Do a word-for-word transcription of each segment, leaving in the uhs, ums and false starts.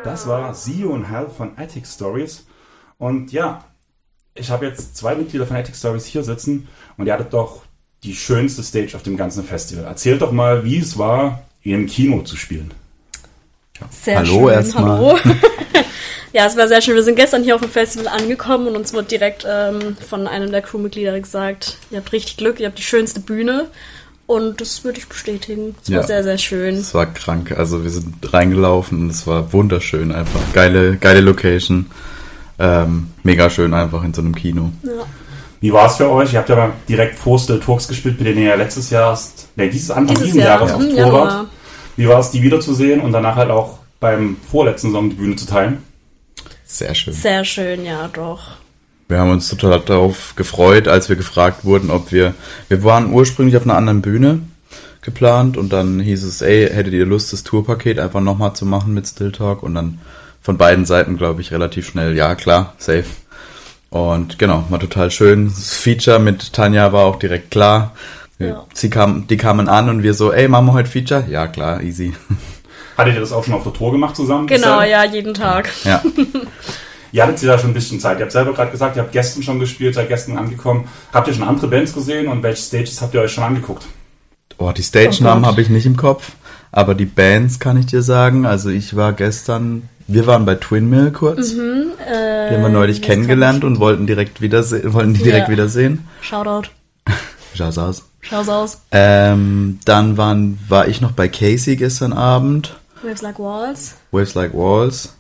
Das war See You in Hell von Attic Stories. Und ja, ich habe jetzt zwei Mitglieder von Attic Stories hier sitzen und ihr hattet doch die schönste Stage auf dem ganzen Festival. Erzählt doch mal, wie es war, im Kino zu spielen. Sehr Hallo schön. erstmal. Hallo. Ja, es war sehr schön. Wir sind gestern hier auf dem Festival angekommen und uns wurde direkt ähm, von einem der Crewmitglieder gesagt, ihr habt richtig Glück, ihr habt die schönste Bühne. Und das würde ich bestätigen. Es Ja. war sehr, sehr schön. Es war krank. Also wir sind reingelaufen und es war wunderschön einfach. Geile, geile Location. Ähm, mega schön einfach in so einem Kino. Ja. Wie war es für euch? Ihr habt ja direkt vor Still Talks gespielt, mit denen ihr ja letztes Jahr, erst, nee, dieses Anfang Dieses dieses Jahr, Jahres ja. auf Im Tour wart. Januar. Wie war es, die wiederzusehen und danach halt auch beim vorletzten Song die Bühne zu teilen? Sehr schön. Sehr schön, ja, doch. Wir haben uns total darauf gefreut, als wir gefragt wurden, ob wir... Wir waren ursprünglich auf einer anderen Bühne geplant und dann hieß es, ey, hättet ihr Lust, das Tourpaket einfach nochmal zu machen mit Still Talk? Und dann von beiden Seiten, glaube ich, relativ schnell, ja klar, safe. Und genau, war total schön. Das Feature mit Tanja war auch direkt klar. Ja. Sie kam, die kamen an und wir so, ey, machen wir heute Feature? Ja klar, easy. Hattet ihr das auch schon auf der Tour gemacht zusammen? Genau, bisher? ja, jeden Tag. Ja. Ihr hattet ja schon ein bisschen Zeit. Ihr habt selber gerade gesagt, ihr habt gestern schon gespielt, seid gestern angekommen. Habt ihr schon andere Bands gesehen und welche Stages habt ihr euch schon angeguckt? Oh, die Stage-Namen Oh Gott. habe ich nicht im Kopf, aber die Bands kann ich dir sagen. Also ich war gestern, wir waren bei Twin Mill kurz, Mhm, äh, die haben wir neulich das kennengelernt und wollten direkt wiedersehen, wollten die direkt Ja. wiedersehen. Shoutout. Schau's aus. Schau's aus. Ähm, dann waren, war ich noch bei Casey gestern Abend, Waves Like Walls. Waves Like Walls.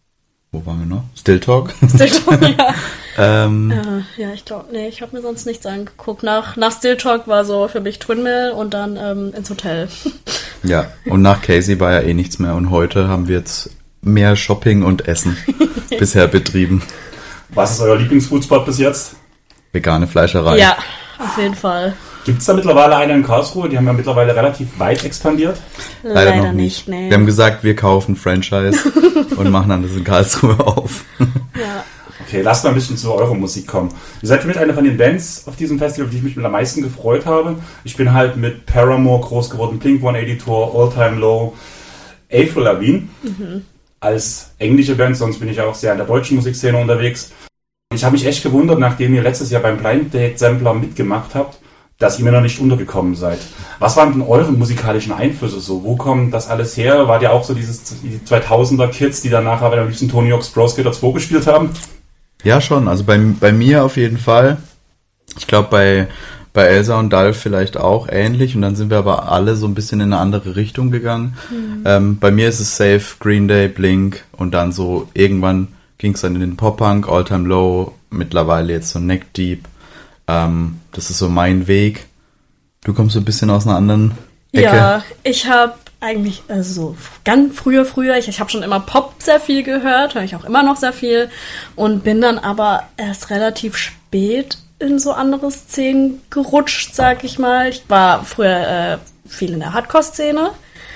Wo waren wir noch? Still Talk. Still Talk, ja. ähm, Äh, ja, ich glaube, nee, ich habe mir sonst nichts angeguckt. Nach, nach Still Talk war so für mich Twin Mill und dann ähm, ins Hotel. ja, und nach Casey war ja eh nichts mehr und heute haben wir jetzt mehr Shopping und Essen bisher betrieben. Was ist euer Lieblingsfoodspot bis jetzt? Vegane Fleischerei. Ja, auf jeden Fall. Gibt es da mittlerweile eine in Karlsruhe? Die haben ja mittlerweile relativ weit expandiert. Leider, noch nicht. nee. Wir haben gesagt, wir kaufen Franchise und machen dann das in Karlsruhe auf. Ja. Okay, lasst mal ein bisschen zu eurer Musik kommen. Ihr seid für mich eine von den Bands auf diesem Festival, auf die ich mich mit am meisten gefreut habe. Ich bin halt mit Paramore groß geworden, Blink one eighty-two, All Time Low, Avril Lavigne Mhm. als englische Band, sonst bin ich auch sehr in der deutschen Musikszene unterwegs. Ich habe mich echt gewundert, nachdem ihr letztes Jahr beim Blind Date Sampler mitgemacht habt, dass ihr mir noch nicht untergekommen seid. Was waren denn eure musikalischen Einflüsse so? Wo kommt das alles her? Wart ihr auch so dieses die zweitausender Kids, die dann nachher am liebsten Tony Hawk's Pro Skater zwei gespielt haben? Ja, schon. Also bei, bei mir auf jeden Fall. Ich glaube, bei, bei Elsa und Dalf vielleicht auch ähnlich. Und dann sind wir aber alle so ein bisschen in eine andere Richtung gegangen. Mhm. Ähm, bei mir ist es safe, Green Day, Blink. Und dann so irgendwann ging es dann in den Pop-Punk, All Time Low. Mittlerweile jetzt so Neck Deep. Ähm, das ist so mein Weg. Du kommst so ein bisschen aus einer anderen Ecke. Ja, ich habe eigentlich, also so ganz früher, früher, ich, ich habe schon immer Pop sehr viel gehört, höre ich auch immer noch sehr viel und bin dann aber erst relativ spät in so andere Szenen gerutscht, sag ich mal. Ich war früher äh, viel in der Hardcore-Szene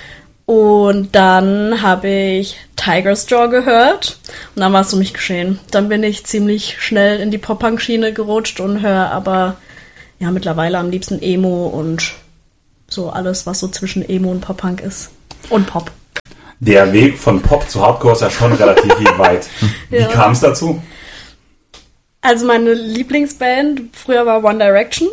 und dann habe ich Tiger's Jaw gehört und dann war es um mich geschehen. Dann bin ich ziemlich schnell in die Pop-Punk-Schiene gerutscht und höre aber ja mittlerweile am liebsten Emo und so alles, was so zwischen Emo und Pop-Punk ist. Und Pop. Der Weg von Pop zu Hardcore ist ja schon relativ weit. Wie Ja. kam es dazu? Also meine Lieblingsband früher war One Direction.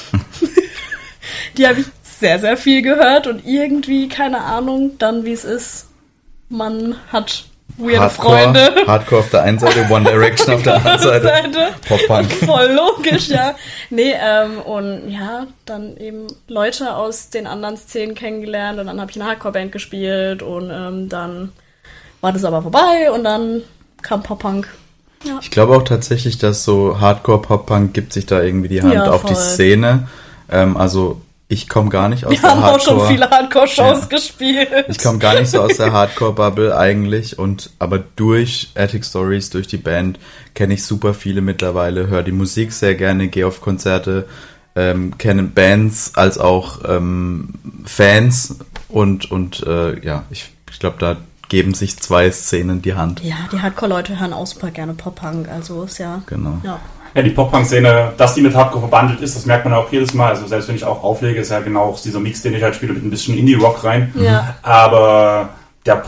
Die habe ich sehr, sehr viel gehört und irgendwie, keine Ahnung, dann wie es ist, man hat weirde Hardcore, Freunde. Hardcore auf der einen Seite, One Direction auf der anderen Seite. Pop-Punk. Voll logisch, ja. Nee, ähm, und ja, dann eben Leute aus den anderen Szenen kennengelernt und dann habe ich eine Hardcore-Band gespielt und ähm, dann war das aber vorbei und dann kam Pop-Punk. Ja. Ich glaube auch tatsächlich, dass so Hardcore-Pop-Punk gibt sich da irgendwie die Hand Ja, auf die voll. Szene. Ähm, also ich komme gar nicht aus Wir der haben Hardcore. auch schon viele Hardcore-Shows Ja. gespielt. Ich komme gar nicht so aus der Hardcore-Bubble eigentlich und aber durch Attic Stories, durch die Band kenne ich super viele mittlerweile, höre die Musik sehr gerne, gehe auf Konzerte, ähm, kenne Bands als auch ähm, Fans und und äh, ja, ich, ich glaube, da geben sich zwei Szenen die Hand. Ja, die Hardcore-Leute hören auch super gerne Pop-Punk, also ist ja... Genau. Ja. Ja, die Pop-Punk-Szene, dass die mit Hardcore verbandelt ist, das merkt man auch jedes Mal. Also selbst wenn ich auch auflege, ist ja genau auch dieser Mix, den ich halt spiele, mit ein bisschen Indie-Rock rein. Ja. Aber der Pop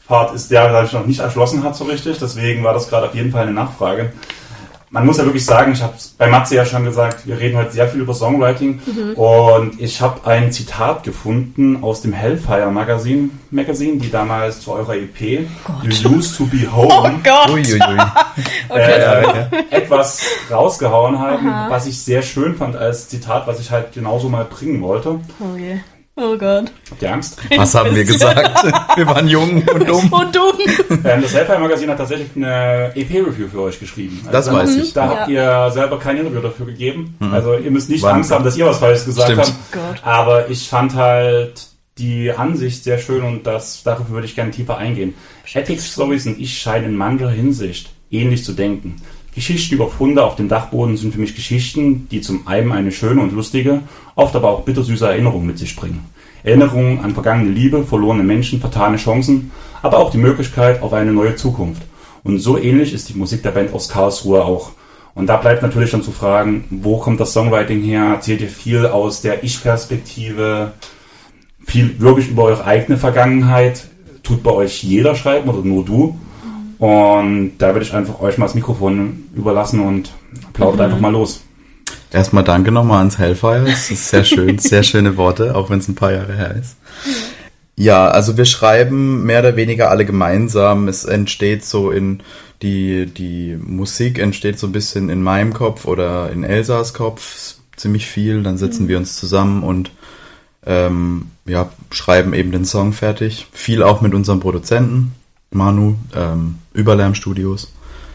Part ist der, der sich noch nicht erschlossen hat so richtig. Deswegen war das gerade auf jeden Fall eine Nachfrage. Man muss ja wirklich sagen, ich habe es bei Matze ja schon gesagt, wir reden heute sehr viel über Songwriting. Mhm. Und ich habe ein Zitat gefunden aus dem Hellfire Magazine, Magazine die damals zu eurer E P Gott. You Used to Be Home oh Gott. Ui, ui, ui. okay. äh, okay. etwas rausgehauen haben, Aha. was ich sehr schön fand als Zitat, was ich halt genauso mal bringen wollte. Oh je. Oh Gott. Habt ihr Angst? Was haben wir gesagt? Wir waren jung und dumm. Und dumm. Ähm, das Hellfire Magazine hat tatsächlich eine E P-Review für euch geschrieben. Also das weiß ich. Da ja. habt ihr selber kein Interview dafür gegeben. Mhm. Also ihr müsst nicht Wann? Angst haben, dass ihr was Falsches gesagt Stimmt. habt. Gott. Aber ich fand halt die Ansicht sehr schön und das, dafür würde ich gerne tiefer eingehen. Epic Stories und ich scheinen in mancher Hinsicht ähnlich zu denken. Geschichten über Funde auf dem Dachboden sind für mich Geschichten, die zum einen eine schöne und lustige, oft aber auch bittersüße Erinnerung mit sich bringen. Erinnerungen an vergangene Liebe, verlorene Menschen, vertane Chancen, aber auch die Möglichkeit auf eine neue Zukunft. Und so ähnlich ist die Musik der Band aus Karlsruhe auch. Und da bleibt natürlich dann zu fragen, wo kommt das Songwriting her? Erzählt ihr viel aus der Ich-Perspektive, viel wirklich über eure eigene Vergangenheit? Tut bei euch jeder schreiben oder nur du? Und da würde ich einfach euch mal das Mikrofon überlassen und plaudert mhm. einfach mal los. Erstmal danke nochmal ans Hellfire. Das ist sehr schön, sehr schöne Worte, auch wenn es ein paar Jahre her ist. Ja, also wir schreiben mehr oder weniger alle gemeinsam. Es entsteht so in, die, die Musik entsteht so ein bisschen in meinem Kopf oder in Elsas Kopf, ziemlich viel. Dann setzen mhm. wir uns zusammen und ähm, ja, schreiben eben den Song fertig. Viel auch mit unserem Produzenten, Manu, ähm, Überlärm Studios.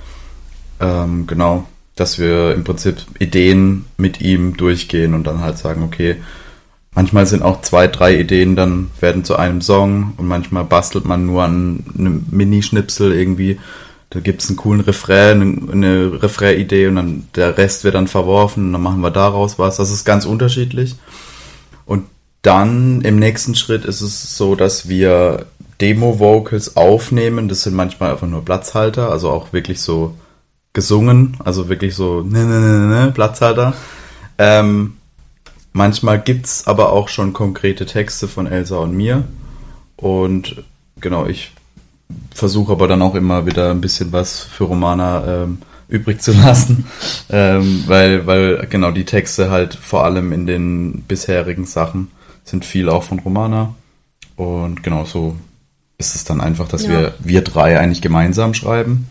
Ähm, genau. Dass wir im Prinzip Ideen mit ihm durchgehen und dann halt sagen, okay, manchmal sind auch zwei, drei Ideen dann werden zu einem Song und manchmal bastelt man nur an einem Mini-Schnipsel irgendwie, da gibt's einen coolen Refrain, eine Refrain-Idee und dann der Rest wird dann verworfen und dann machen wir daraus was. Das ist ganz unterschiedlich. Und dann im nächsten Schritt ist es so, dass wir Demo-Vocals aufnehmen, das sind manchmal einfach nur Platzhalter, also auch wirklich so gesungen, also wirklich so ne ne ne ne Platzhalter. Ähm, manchmal gibt's aber auch schon konkrete Texte von Elsa und mir und genau, ich versuche aber dann auch immer wieder ein bisschen was für Romana ähm, übrig zu lassen, ähm, weil weil genau die Texte halt vor allem in den bisherigen Sachen sind viel auch von Romana und genau so ist es dann einfach, dass ja. wir wir drei eigentlich gemeinsam schreiben.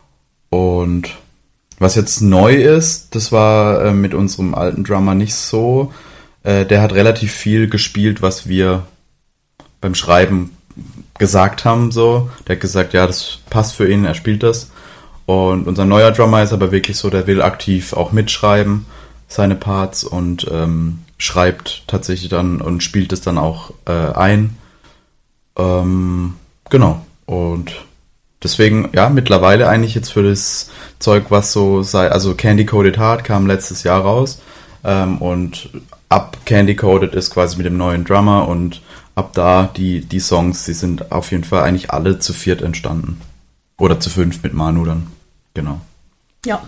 Und was jetzt neu ist, das war äh, mit unserem alten Drummer nicht so. Äh, der hat relativ viel gespielt, was wir beim Schreiben gesagt haben. So, der hat gesagt, ja, das passt für ihn, er spielt das. Und unser neuer Drummer ist aber wirklich so, der will aktiv auch mitschreiben, seine Parts und ähm, schreibt tatsächlich dann und spielt es dann auch äh, ein. Ähm, genau. Und deswegen, ja, mittlerweile eigentlich jetzt für das Zeug, was so sei, also Candy Coated Heart kam letztes Jahr raus ähm, und ab Candy Coated ist quasi mit dem neuen Drummer und ab da die, die Songs, die sind auf jeden Fall eigentlich alle zu viert entstanden. Oder zu fünf mit Manu dann, genau. Ja.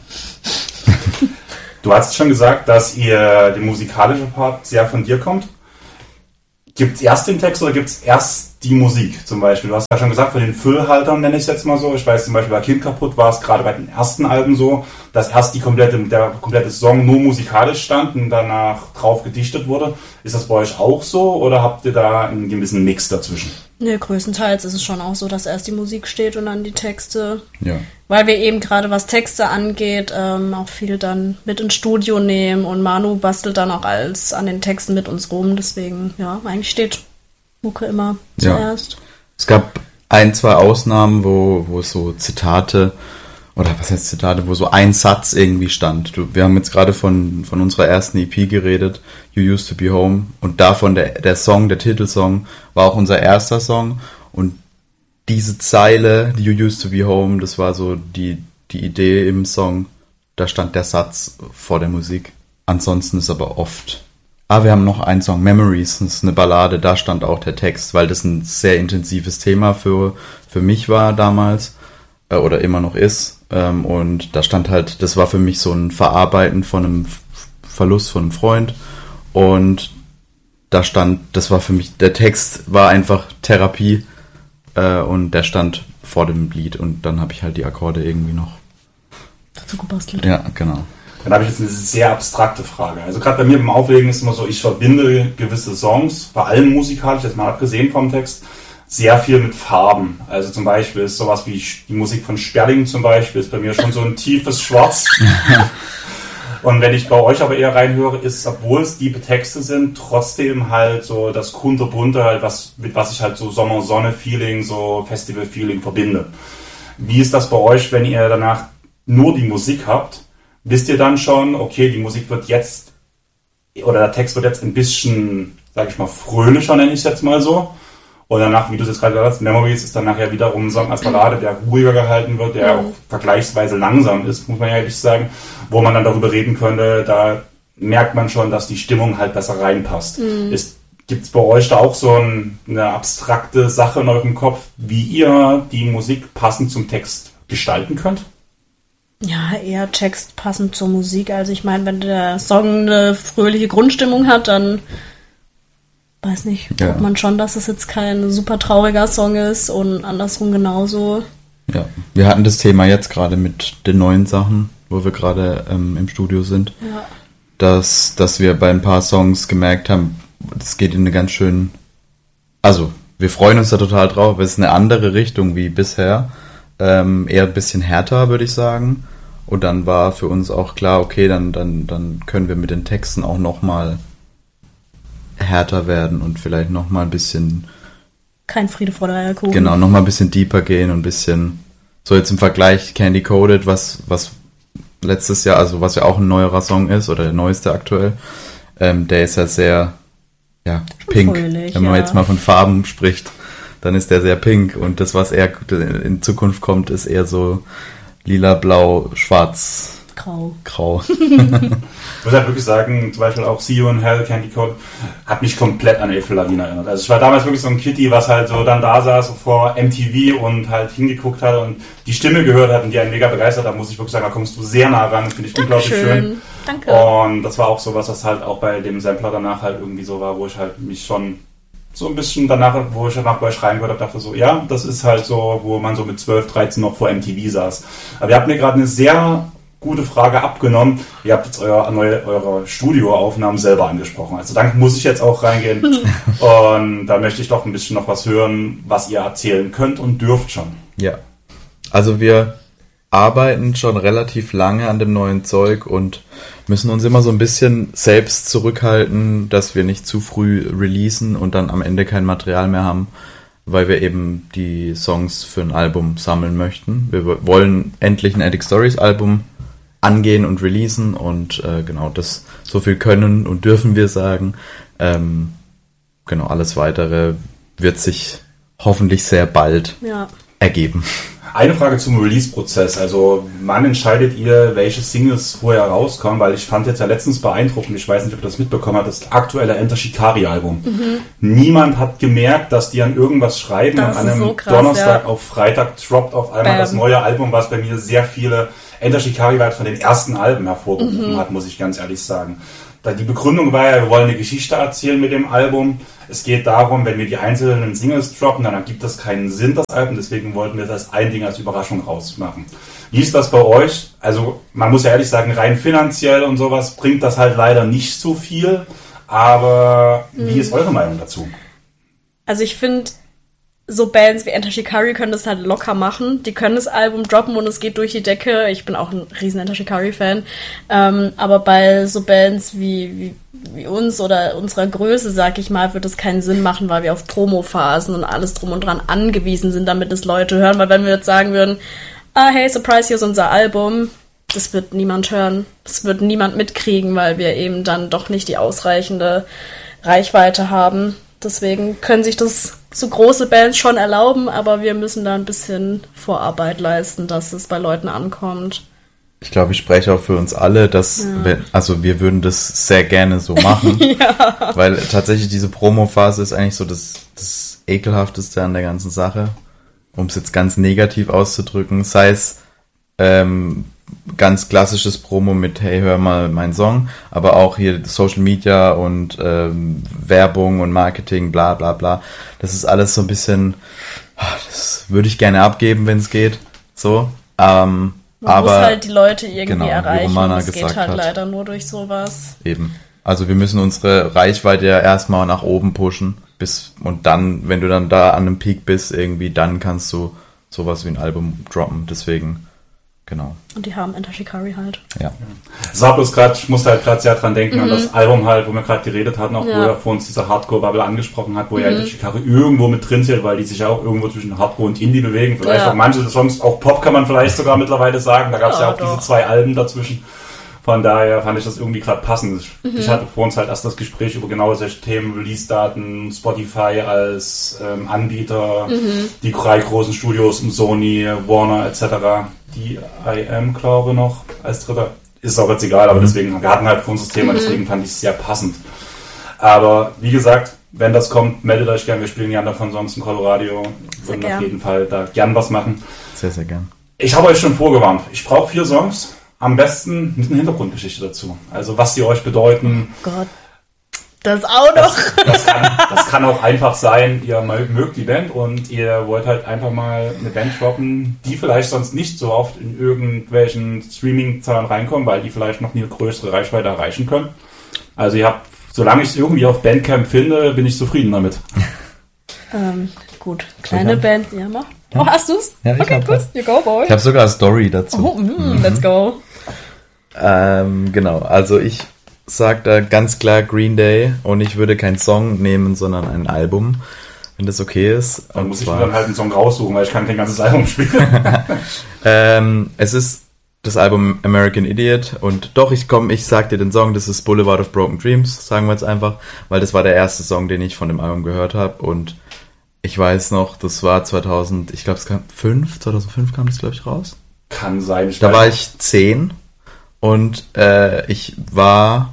Du hast schon gesagt, dass ihr der musikalische Part sehr von dir kommt. Gibt es erst den Text oder gibt es erst die Musik zum Beispiel? Du hast ja schon gesagt, von den Füllhaltern nenne ich es jetzt mal so. Ich weiß zum Beispiel bei Kind kaputt war es gerade bei den ersten Alben so, dass erst die komplette, der komplette Song nur musikalisch stand und danach drauf gedichtet wurde. Ist das bei euch auch so oder habt ihr da einen gewissen Mix dazwischen? Nee, größtenteils ist es schon auch so, dass erst die Musik steht und dann die Texte. Ja. Weil wir eben gerade, was Texte angeht, ähm, auch viel dann mit ins Studio nehmen und Manu bastelt dann auch alles an den Texten mit uns rum. Deswegen, ja, eigentlich steht Mucke immer zuerst. Ja. Es gab ein, zwei Ausnahmen, wo, wo so Zitate, oder was heißt Zitate, wo so ein Satz irgendwie stand. Du, wir haben jetzt gerade von, von unserer ersten E P geredet, You Used to Be Home, und davon der, der Song, der Titelsong, war auch unser erster Song, und diese Zeile, You Used to Be Home, das war so die, die Idee im Song, da stand der Satz vor der Musik. Ansonsten ist aber oft, ah, wir haben noch einen Song, Memories, das ist eine Ballade, da stand auch der Text, weil das ein sehr intensives Thema für, für mich war damals, äh, oder immer noch ist. Ähm, und da stand halt, das war für mich so ein Verarbeiten von einem Verlust von einem Freund, und da stand, das war für mich, der Text war einfach Therapie, äh, und der stand vor dem Lied und dann habe ich halt die Akkorde irgendwie noch dazu gebastelt. Ja, genau. Dann habe ich jetzt eine sehr abstrakte Frage. Also gerade bei mir beim Auflegen ist immer so, ich verbinde gewisse Songs, vor allem musikalisch, jetzt mal abgesehen vom Text, sehr viel mit Farben. Also zum Beispiel ist sowas wie die Musik von Sperling zum Beispiel, ist bei mir schon so ein tiefes Schwarz. Und wenn ich bei euch aber eher reinhöre, ist, obwohl es tiefe Texte sind, trotzdem halt so das kunterbunte, halt was, mit was ich halt so Sommer-Sonne-Feeling, so Festival-Feeling verbinde. Wie ist das bei euch, wenn ihr danach nur die Musik habt? Wisst ihr dann schon, okay, die Musik wird jetzt, oder der Text wird jetzt ein bisschen, sag ich mal, fröhlicher, nenne ich es jetzt mal so. Und danach, wie du es jetzt gerade gesagt hast, Memories ist dann nachher wiederum ein Song als Ballade, der ruhiger gehalten wird, der auch vergleichsweise langsam ist, muss man ja ehrlich sagen, wo man dann darüber reden könnte, da merkt man schon, dass die Stimmung halt besser reinpasst. Mhm. Gibt es bei euch da auch so ein, eine abstrakte Sache in eurem Kopf, wie ihr die Musik passend zum Text gestalten könnt? Ja, eher Text passend zur Musik. Also ich meine, wenn der Song eine fröhliche Grundstimmung hat, dann weiß nicht, ja. Guckt man schon, dass es jetzt kein super trauriger Song ist und andersrum genauso. Ja, wir hatten das Thema jetzt gerade mit den neuen Sachen, wo wir gerade ähm, im Studio sind, ja. dass, dass wir bei ein paar Songs gemerkt haben, das geht in eine ganz schön, also wir freuen uns da total drauf, es ist eine andere Richtung wie bisher. Ähm, eher ein bisschen härter, würde ich sagen. Und dann war für uns auch klar, okay, dann, dann, dann können wir mit den Texten auch nochmal härter werden und vielleicht nochmal ein bisschen... Kein Friede vor der Eierkuchen. Genau, nochmal ein bisschen deeper gehen und ein bisschen... So jetzt im Vergleich Candy Coated, was, was letztes Jahr, also was ja auch ein neuerer Song ist, oder der neueste aktuell, ähm, der ist ja sehr, ja, pink. Fröhlich, wenn man ja. jetzt mal von Farben spricht. Dann ist der sehr pink und das, was eher in Zukunft kommt, ist eher so lila, blau, schwarz, grau. grau. Ich muss halt wirklich sagen, zum Beispiel auch See You in Hell, Candy Code, hat mich komplett an Avril Lavigne erinnert. Also ich war damals wirklich so ein Kitty, was halt so dann da saß vor M T V und halt hingeguckt hat und die Stimme gehört hat und die einen mega begeistert hat, muss ich wirklich sagen, da kommst du sehr nah ran, das finde ich Dankeschön. unglaublich schön. Danke. Und das war auch so was, was halt auch bei dem Sampler danach halt irgendwie so war, wo ich halt mich schon so ein bisschen danach, wo ich danach bei euch reingehört habe, dachte so, ja, das ist halt so, wo man so mit zwölf, dreizehn noch vor M T V saß. Aber ihr habt mir gerade eine sehr gute Frage abgenommen. Ihr habt jetzt euer, neue, eure Studioaufnahmen selber angesprochen. Also dann muss ich jetzt auch reingehen. Und da möchte ich doch ein bisschen noch was hören, was ihr erzählen könnt und dürft schon. Ja, also wir arbeiten schon relativ lange an dem neuen Zeug und müssen uns immer so ein bisschen selbst zurückhalten, dass wir nicht zu früh releasen und dann am Ende kein Material mehr haben, weil wir eben die Songs für ein Album sammeln möchten. Wir wollen endlich ein Attic Stories Album angehen und releasen und äh, genau das, so viel können und dürfen wir sagen. Ähm, genau, alles Weitere wird sich hoffentlich sehr bald ja. ergeben. Eine Frage zum Release-Prozess. Also wann entscheidet ihr, welche Singles vorher rauskommen? Weil ich fand jetzt ja letztens beeindruckend, ich weiß nicht, ob ihr das mitbekommen habt, das aktuelle Enter Shikari-Album. Mhm. Niemand hat gemerkt, dass die an irgendwas schreiben. Das an einem so krass, Donnerstag ja. auf Freitag droppt auf einmal Bam. das neue Album, was bei mir sehr viele Enter Shikari-Vibes von den ersten Alben hervorgerufen mhm. hat, muss ich ganz ehrlich sagen. Die Begründung war ja, wir wollen eine Geschichte erzählen mit dem Album. Es geht darum, wenn wir die einzelnen Singles droppen, dann ergibt das keinen Sinn, das Album. Deswegen wollten wir das ein Ding als Überraschung rausmachen. Wie ist das bei euch? Also man muss ja ehrlich sagen, rein finanziell und sowas bringt das halt leider nicht so viel. Aber wie mhm. ist eure Meinung dazu? Also ich finde, so Bands wie Enter Shikari können das halt locker machen. Die können das Album droppen und es geht durch die Decke. Ich bin auch ein riesen Enter Shikari-Fan. Ähm, aber bei so Bands wie, wie, wie uns oder unserer Größe, sag ich mal, wird es keinen Sinn machen, weil wir auf Promophasen und alles drum und dran angewiesen sind, damit es Leute hören. Weil wenn wir jetzt sagen würden, ah hey, Surprise, hier ist unser Album, das wird niemand hören. Das wird niemand mitkriegen, weil wir eben dann doch nicht die ausreichende Reichweite haben. Deswegen können sich das so große Bands schon erlauben, aber wir müssen da ein bisschen Vorarbeit leisten, dass es bei Leuten ankommt. Ich glaube, ich spreche auch für uns alle, dass, ja. wir, also wir würden das sehr gerne so machen, ja. weil tatsächlich diese Promo-Phase ist eigentlich so das, das Ekelhafteste an der ganzen Sache, um es jetzt ganz negativ auszudrücken, sei es ähm, ganz klassisches Promo mit, hey, hör mal meinen Song, aber auch hier Social Media und ähm, Werbung und Marketing, bla bla bla. Das ist alles so ein bisschen, Das würde ich gerne abgeben, wenn es geht. So. Ähm, Man aber, muss halt die Leute irgendwie genau, wie erreichen. Romana Das geht gesagt halt hat. leider nur durch sowas. Eben. Also wir müssen unsere Reichweite ja erstmal nach oben pushen. Bis, und dann, wenn du dann da an einem Peak bist, irgendwie, dann kannst du sowas wie ein Album droppen. Deswegen, genau. Und die haben Enter Shikari halt. Ja. Es war bloß gerade, ich musste halt gerade sehr dran denken, Mhm. an das Album halt, wo wir gerade geredet hatten, auch Ja. wo er vor uns diese Hardcore-Bubble angesprochen hat, wo Mhm. ja Enter Shikari irgendwo mit drin zählt, weil die sich ja auch irgendwo zwischen Hardcore und Indie bewegen. Vielleicht Ja. auch manche Songs, auch Pop kann man vielleicht sogar mittlerweile sagen. Da gab es ja, Ja, auch doch. diese zwei Alben dazwischen. Von daher fand ich das irgendwie gerade passend. Ich, Mhm. ich hatte vor uns halt erst das Gespräch über genau solche Themen, Release-Daten, Spotify als ähm, Anbieter, Mhm. die drei großen Studios, Sony, Warner et cetera. Die I M, glaube ich, noch als dritter. Ist auch jetzt egal, aber Mhm. deswegen, wir hatten halt für uns das Thema, Mhm. deswegen fand ich es sehr passend. Aber wie gesagt, wenn das kommt, meldet euch gern. Wir spielen gern davon sonst in Colorado. Wir würden gern. auf jeden Fall da gern was machen. Sehr, sehr gern. Ich habe euch schon vorgewarnt. Ich brauche vier Songs. Am besten mit einer Hintergrundgeschichte dazu. Also was sie euch bedeuten. Gott. Das auch noch. Das, das, kann, das kann auch einfach sein, ihr mögt die Band und ihr wollt halt einfach mal eine Band droppen, die vielleicht sonst nicht so oft in irgendwelchen Streaming-Zahlen reinkommen, weil die vielleicht noch nie eine größere Reichweite erreichen können. Also ihr habt, solange ich es irgendwie auf Bandcamp finde, bin ich zufrieden damit. ähm, gut. Kleine Sogar? Band. Ja, mach. Oh, hast du's? Ja, ich okay, hab gut. was. You go, boy. Ich habe sogar eine Story dazu. Oh, mm, let's go. Ähm, genau, also ich sag da ganz klar Green Day und ich würde keinen Song nehmen, sondern ein Album, wenn das okay ist. Dann Und muss zwar, ich mir dann halt einen Song raussuchen, weil ich kann kein ganzes Album spielen. ähm, es ist das Album American Idiot und doch, ich komm, ich sag dir den Song, das ist Boulevard of Broken Dreams, sagen wir jetzt einfach, weil das war der erste Song, den ich von dem Album gehört habe und ich weiß noch, das war zweitausend, ich glaube es kam fünf, zweitausendfünf kam das glaube ich raus. Kann sein. Ich Da weiß war nicht. ich zehn und äh, ich war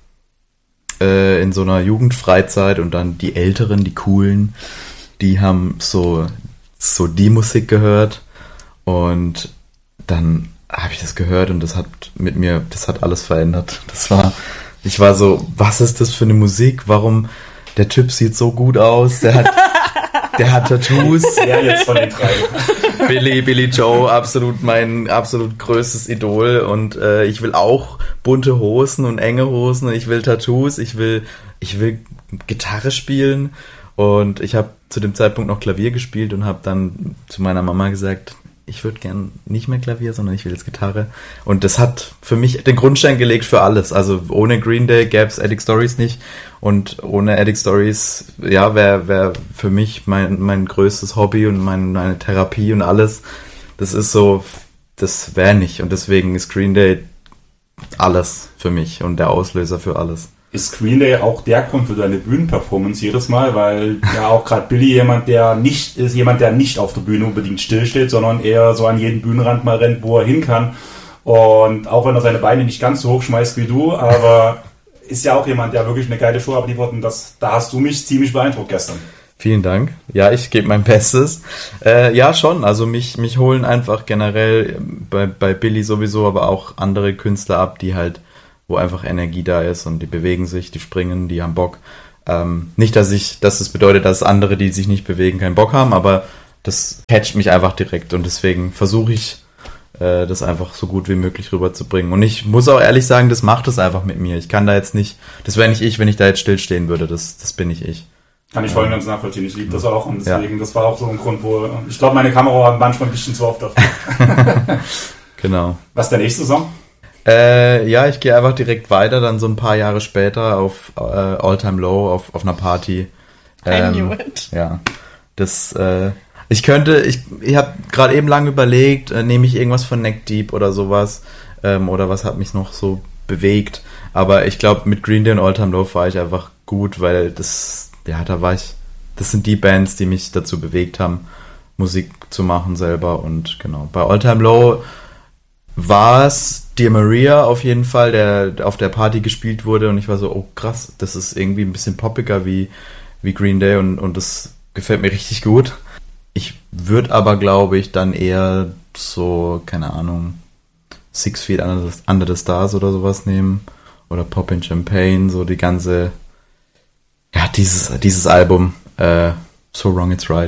äh, in so einer Jugendfreizeit und dann die Älteren, die Coolen, die haben so, so die Musik gehört und dann habe ich das gehört und das hat mit mir, das hat alles verändert. Das war, ich war so, was ist das für eine Musik? Warum, der Typ sieht so gut aus, der hat, der hat Tattoos. Wer jetzt von den drei? Billy, Billy Joe, absolut mein absolut größtes Idol und äh, ich will auch bunte Hosen und enge Hosen und ich will Tattoos, ich will ich will Gitarre spielen und ich habe zu dem Zeitpunkt noch Klavier gespielt und habe dann zu meiner Mama gesagt, ich würde gern nicht mehr Klavier, sondern ich will jetzt Gitarre und das hat für mich den Grundstein gelegt für alles, also ohne Green Day gäbe es Attic Stories nicht und ohne Attic Stories, ja, wäre wär für mich mein, mein größtes Hobby und mein, meine Therapie und alles, das ist so, das wäre nicht und deswegen ist Green Day alles für mich und der Auslöser für alles. Ist Green Day auch der Grund für deine Bühnenperformance jedes Mal, weil ja auch gerade Billy jemand, der nicht ist, jemand, der nicht auf der Bühne unbedingt stillsteht, sondern eher so an jeden Bühnenrand mal rennt, wo er hin kann. Und auch wenn er seine Beine nicht ganz so hoch schmeißt wie du, aber ist ja auch jemand, der wirklich eine geile Show abliefert und das, da hast du mich ziemlich beeindruckt gestern. Vielen Dank. Ja, ich gebe mein Bestes. Äh, ja, schon. Also mich, mich holen einfach generell bei, bei Billy sowieso, aber auch andere Künstler ab, die halt wo einfach Energie da ist und die bewegen sich, die springen, die haben Bock. Ähm, nicht, dass ich, dass es bedeutet, dass andere, die sich nicht bewegen, keinen Bock haben, aber das catcht mich einfach direkt und deswegen versuche ich, äh, das einfach so gut wie möglich rüberzubringen. Und ich muss auch ehrlich sagen, das macht es einfach mit mir. Ich kann da jetzt nicht, das wäre nicht ich, wenn ich da jetzt stillstehen würde, das, das bin nicht ich. Kann ich voll und ganz nachvollziehen. Ich liebe das auch und deswegen, Ja. das war auch so ein Grund, wo ich glaube, meine Kamera hat manchmal ein bisschen zu oft auf. Genau. Was ist der nächste Song? Äh, ja, ich gehe einfach direkt weiter, dann so ein paar Jahre später auf äh, All Time Low, auf, auf einer Party. I knew it. Ja, das, äh, ich könnte, ich, ich habe gerade eben lange überlegt, äh, nehme ich irgendwas von Neck Deep oder sowas, ähm, oder was hat mich noch so bewegt, aber ich glaube, mit Green Day und All Time Low war ich einfach gut, weil das, ja, da war ich, das sind die Bands, die mich dazu bewegt haben, Musik zu machen selber und genau, bei All Time Low war es Dear Maria auf jeden Fall, der auf der Party gespielt wurde und ich war so, oh krass, das ist irgendwie ein bisschen poppiger wie, wie Green Day und, und das gefällt mir richtig gut. Ich würde aber, glaube ich, dann eher so, keine Ahnung, Six Feet Under the, Under the Stars oder sowas nehmen oder Poppin' Champagne, so die ganze, ja, dieses, dieses Album, äh, So Wrong It's Right.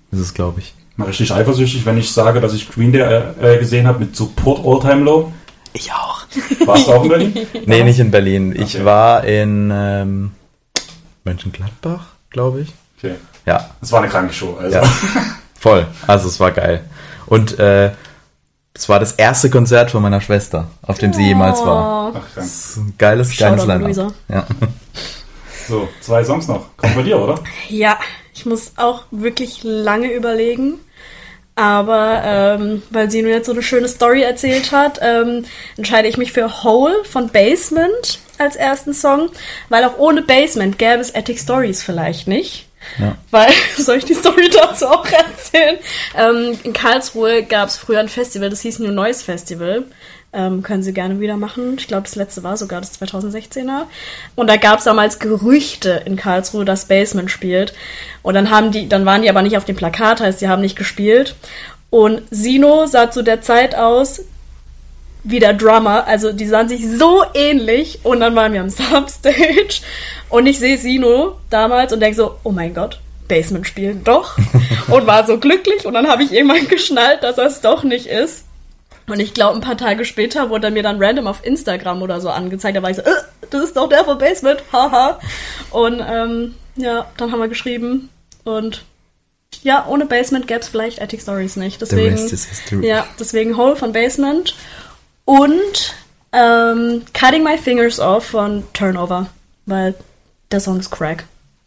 ist es, glaube ich. Mal richtig eifersüchtig, wenn ich sage, dass ich Green Day äh, gesehen habe mit Support All Time Low. Ich auch. Warst du auch in Berlin? Nee, nicht in Berlin. Ich Okay. war in ähm, Mönchengladbach, glaube ich. Okay. Ja. Das war eine kranke Show. Also. Ja, voll. Also es war geil. Und äh, es war das erste Konzert von meiner Schwester, auf dem sie jemals war. Oh. Ach, krank. Das ist ein geiles, Shoutout, kleines Line-Up. Luisa. Ja. So, zwei Songs noch. Kommt bei dir, oder? Ja, ich muss auch wirklich lange überlegen. Aber ähm, weil sie nur jetzt so eine schöne Story erzählt hat, ähm, entscheide ich mich für Hole von Basement als ersten Song. Weil auch ohne Basement gäbe es Attic Stories vielleicht nicht. Ja. Weil, soll ich die Story dazu auch erzählen? Ähm, in Karlsruhe gab es früher ein Festival, das hieß New Noise Festival. Ähm, können sie gerne wieder machen. Ich glaube, das letzte war sogar das zweitausendsechzehner. Und da gab es damals Gerüchte in Karlsruhe, dass Basement spielt. Und dann haben die, dann waren die aber nicht auf dem Plakat, heißt, die haben nicht gespielt. Und Sino sah zu der Zeit aus wie der Drummer. Also die sahen sich so ähnlich. Und dann waren wir am Substage. Und ich sehe Sino damals und denke so, oh mein Gott, Basement spielen doch. Und war so glücklich. Und dann habe ich irgendwann geschnallt, dass das doch nicht ist. Und ich glaube, ein paar Tage später wurde er mir dann random auf Instagram oder so angezeigt. Da war ich so, äh, das ist doch der von Basement, haha. Und ähm, ja, dann haben wir geschrieben. Und ja, ohne Basement gäbe es vielleicht Attic Stories nicht. Deswegen, The rest is history. ja, deswegen Hole von Basement. Und ähm, Cutting My Fingers Off von Turnover. Weil der Song ist crack.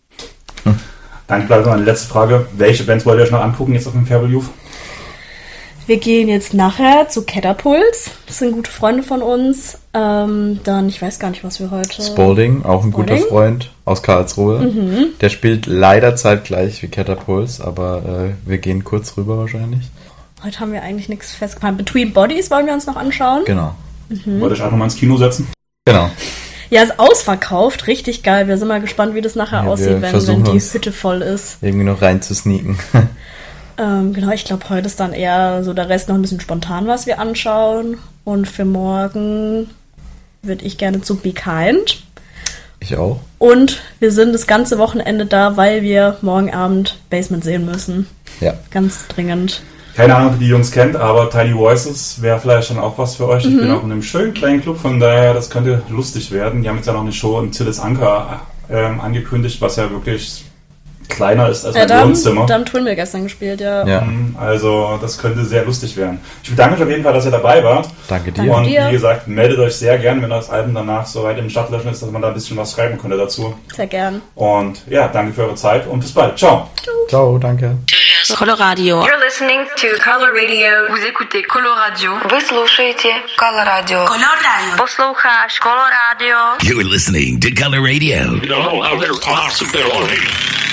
Dann bleibt noch eine letzte Frage. Welche Bands wollt ihr euch noch angucken jetzt auf dem Fairball Youth? Wir gehen jetzt nachher zu Catapults. Das sind gute Freunde von uns. Ähm, dann, ich weiß gar nicht, was wir heute... Spalding, auch ein guter Spalding? Freund aus Karlsruhe. Mhm. Der spielt leider zeitgleich wie Catapults, aber äh, wir gehen kurz rüber wahrscheinlich. Heute haben wir eigentlich nichts festgefahren. Between Bodies wollen wir uns noch anschauen. Genau. Mhm. Wollt ihr euch auch nochmal ins Kino setzen? Genau. Ja, ist ausverkauft. Richtig geil. Wir sind mal gespannt, wie das nachher Ja, wir aussieht, wenn, wenn versuchen die uns- Hütte voll ist. Irgendwie noch rein zu sneaken. Ähm, genau, ich glaube, heute ist dann eher so der Rest noch ein bisschen spontan, was wir anschauen. Und für morgen würde ich gerne zu Be Kind. Ich auch. Und wir sind das ganze Wochenende da, weil wir morgen Abend Basement sehen müssen. Ja. Ganz dringend. Keine Ahnung, ob ihr die Jungs kennt, aber Tiny Voices wäre vielleicht dann auch was für euch. Ich bin auch in einem schönen kleinen Club, von daher, das könnte lustig werden. Die haben jetzt ja noch eine Show im Tillis Anker ähm, angekündigt, was ja wirklich kleiner ist als Ja, mein da haben, Wohnzimmer. da haben Twin Mill gestern gespielt, ja. Ja. Also das könnte sehr lustig werden. Ich bedanke mich auf jeden Fall, dass ihr dabei wart. Danke dir. Danke Und dir. wie gesagt, meldet euch sehr gern, wenn das Album danach so weit im Startlöschen ist, dass man da ein bisschen was schreiben könnte dazu. Sehr gern. Und ja, danke für eure Zeit und bis bald. Ciao. Ciao, danke. Coloradio. You're listening to Color Radio. Vous écoutez Coloradio. Вы слушаете Coloradio. Coloradio. Послухаешь Coloradio. You're listening to Color Radio. No other possibility.